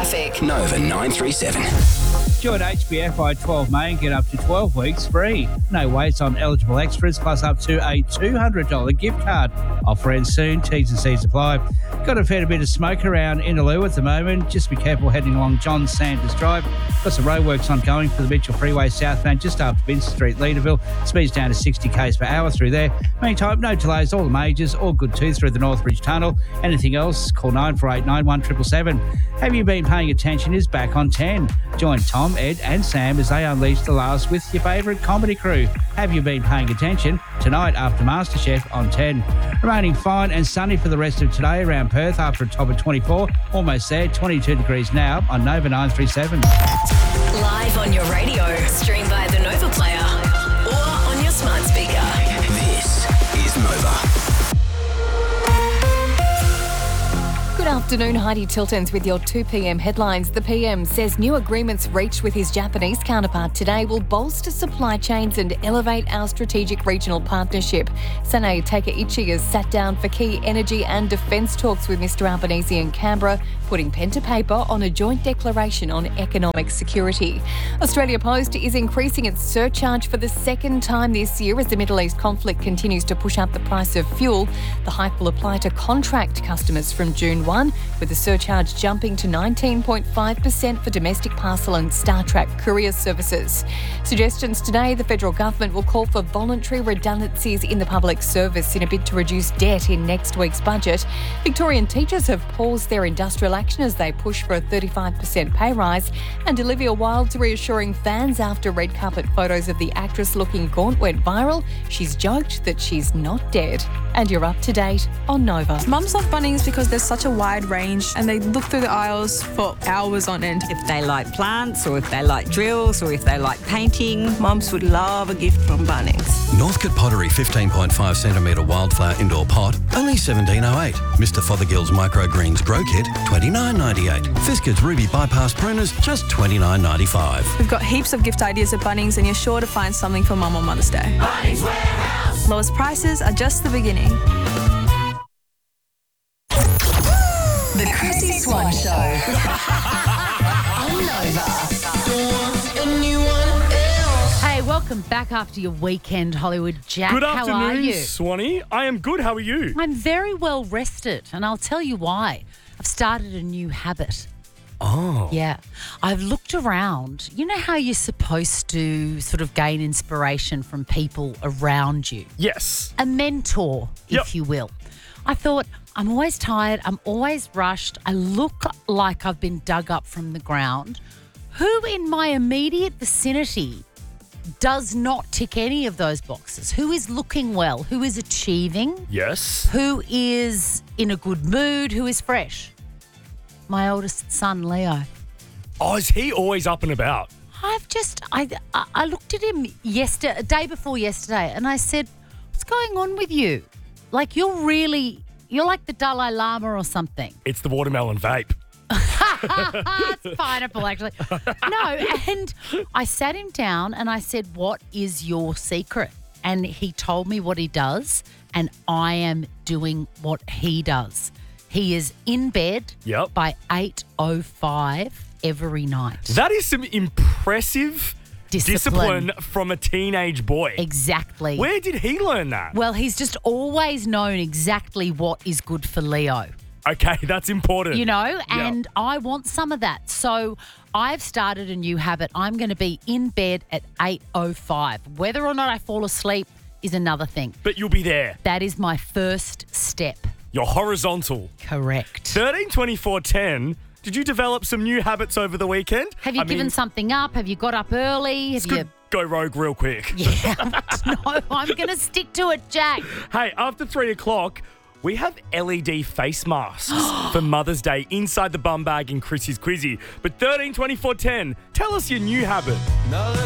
traffic. Nova 937. Join HBF by 12 May and get up to 12 weeks free. No waits on eligible extras, plus up to a $200 gift card. Offer ends soon. T's and C's apply. Got a fair bit of smoke around Innaloo at the moment. Just be careful heading along John Sanders Drive. Got some roadworks ongoing for the Mitchell Freeway southbound just after Vincent Street, Leaderville. Speeds down to 60 k's per hour through there. Meantime, no delays, all the majors, all good too through the Northbridge Tunnel. Anything else, call 9489 Have You Been Paying Attention is back on 10. Join Tom, Ed and Sam as they unleash the laughs with your favourite comedy crew. Have You Been Paying Attention? Tonight after MasterChef on 10. Remaining fine and sunny for the rest of today around Perth after a top of 24. Almost there, 22 degrees now on Nova 937. Live on your radio. Stream by the Nova Player or on your smart speaker. This is Nova. Good afternoon, Heidi Tiltons with your 2 p.m. headlines. The PM says new agreements reached with his Japanese counterpart today will bolster supply chains and elevate our strategic regional partnership. Sanae Takeichi has sat down for key energy and defence talks with Mr Albanese in Canberra, putting pen to paper on a joint declaration on economic security. Australia Post is increasing its surcharge for the second time this year as the Middle East conflict continues to push up the price of fuel. The hike will apply to contract customers from June 1, with the surcharge jumping to 19.5% for domestic parcel and Star Trek courier services. Suggestions today, the federal government will call for voluntary redundancies in the public service in a bid to reduce debt in next week's budget. Victorian teachers have paused their industrial action as they push for a 35% pay rise. And Olivia Wilde's reassuring fans after red carpet photos of the actress looking gaunt went viral. She's joked that she's not dead. And you're up to date on Nova. Mums love Bunnings because there's such a wide range and they look through the aisles for hours on end. If they like plants or if they like drills or if they like painting, mums would love a gift from Bunnings. Northcote Pottery 15.5 centimetre wildflower indoor pot, only $17.08. Mr Fothergill's microgreens grow kit, $29.98. Fiskard's Ruby bypass pruners, just $29.95. We've got heaps of gift ideas at Bunnings and you're sure to find something for Mum on Mother's Day. Bunnings Warehouse. Lowest prices are just the beginning. The Chrissy Swan Show. On Nova. Hey, welcome back after your weekend, Hollywood Jack. Good How are afternoon, you? Swanee. I am good. How are you? I'm very well rested, and I'll tell you why. I've started a new habit. Oh. Yeah. I've looked around. You know how you're supposed to sort of gain inspiration from people around you? Yes. A mentor, if you will. I thought, I'm always tired. I'm always rushed. I look like I've been dug up from the ground. Who in my immediate vicinity does not tick any of those boxes? Who is looking well? Who is achieving? Yes. Who is in a good mood? Who is fresh? My oldest son, Leo. Oh, is he always up and about? I looked at him a day before yesterday, and I said, what's going on with you? Like, you're like the Dalai Lama or something. It's the watermelon vape. It's pineapple, actually. No, and I sat him down and I said, what is your secret? And he told me what he does, and I am doing what he does. He is in bed by 8:05 every night. That is some impressive discipline from a teenage boy. Exactly. Where did he learn that? Well, he's just always known exactly what is good for Leo. Okay, that's important. You know, and I want some of that. So I've started a new habit. I'm going to be in bed at 8:05. Whether or not I fall asleep is another thing. But you'll be there. That is my first step. You're horizontal. Correct. 13 24 10. Did you develop some new habits over the weekend? Have you given something up? Have you got up early? Have you go rogue real quick? Yeah. No, I'm going to stick to it, Jack. Hey, after 3 o'clock, we have LED face masks for Mother's Day inside the bum bag in Chrissy's Quizzy. But 13 24 10, tell us your new habit.